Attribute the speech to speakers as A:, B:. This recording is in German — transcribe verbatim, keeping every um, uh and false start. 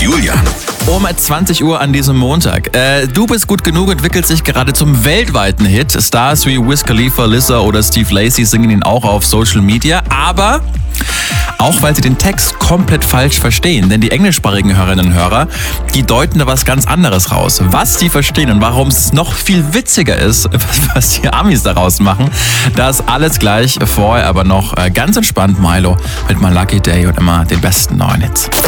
A: Julian.
B: Um zwanzig Uhr an diesem Montag. Äh, Du bist gut genug entwickelt sich gerade zum weltweiten Hit. Stars wie Wiz Khalifa, Lizzo oder Steve Lacy singen ihn auch auf Social Media. Aber auch weil sie den Text komplett falsch verstehen. Denn die englischsprachigen Hörerinnen und Hörer, die deuten da was ganz anderes raus. Was die verstehen und warum es noch viel witziger ist, was die Amis daraus machen, das alles gleich. Vorher aber noch ganz entspannt Milo mit My Lucky Day und immer den besten neuen Hits.